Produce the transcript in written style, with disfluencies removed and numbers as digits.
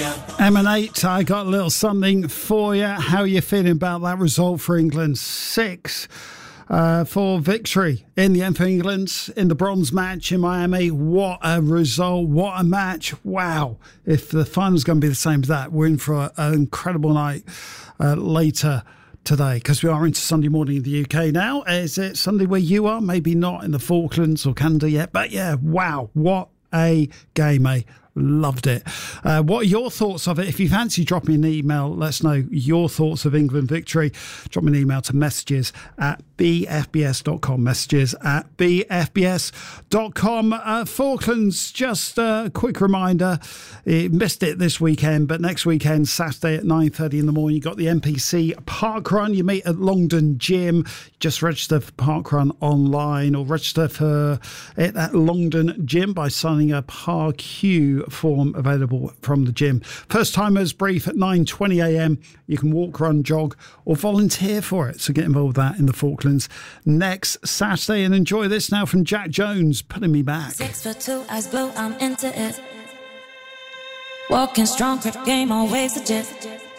M&8, I got a little something for you. How are you feeling about that result for England? 6 for victory in the end for England in the bronze match in Miami. What a result. What a match. Wow. If the final's going to be the same as that, we're in for an incredible night later today, because we are into Sunday morning in the UK now. Is it Sunday where you are? Maybe not in the Falklands or Canada yet, but yeah, wow. What a game, eh? Loved it. What are your thoughts of it? If you fancy dropping an email, let us know your thoughts of England victory. Drop me an email to messages@bfbs.com. Messages@bfbs.com. Falklands, just a quick reminder, you missed it this weekend, but next weekend, Saturday at 9:30 in the morning, you got the NPC Park Run. You meet at Longdon Gym. Just register for Park Run online or register for it at Longdon Gym by signing a ParQ form available from the gym. First timers brief at 9:20 a.m. You can walk, run, jog or volunteer for it. So get involved with that in the Falklands next Saturday, and enjoy this now from Jack Jones, Putting Me Back. 6'2", eyes blue, I'm into it. Walking strong, grip game, always legit.